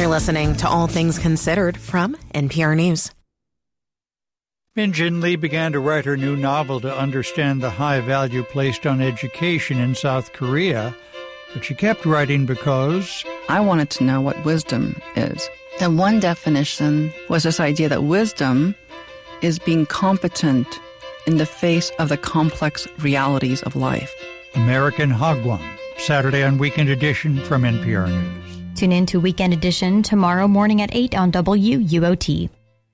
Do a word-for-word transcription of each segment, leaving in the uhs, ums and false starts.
You're listening to All Things Considered from N P R News. Min Jin Lee began to write her new novel to understand the high value placed on education in South Korea, but she kept writing because I wanted to know what wisdom is. And one definition was this idea that wisdom is being competent in the face of the complex realities of life. American Hagwon, Saturday on Weekend Edition from N P R News. Tune in to Weekend Edition tomorrow morning at eight on W U O T.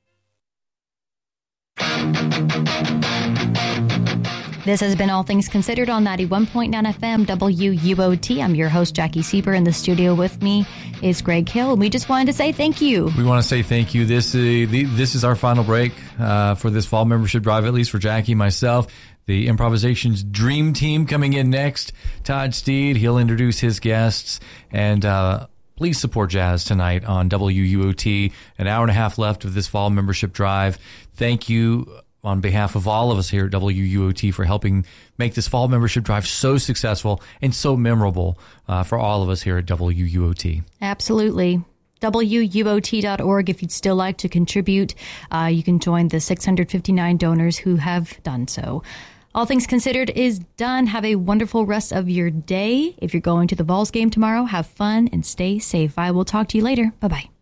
This has been All Things Considered on ninety-one point nine F M W U O T. I'm your host, Jackie Sieber. In the studio with me is Greg Hill. And we just wanted to say thank you. We want to say thank you. This, uh, the, this is our final break uh, for this fall membership drive, at least for Jackie, myself. The Improvisations Dream Team coming in next. Todd Steed, he'll introduce his guests. And uh, please support Jazz tonight on W U O T. An hour and a half left of this fall membership drive. Thank you on behalf of all of us here at W U O T for helping make this fall membership drive so successful and so memorable uh, for all of us here at W U O T. Absolutely. W U O T dot org if you'd still like to contribute. Uh, you can join the six hundred fifty-nine donors who have done so. All Things Considered is done. Have a wonderful rest of your day. If you're going to the Vols game tomorrow, have fun and stay safe. I will talk to you later. Bye-bye.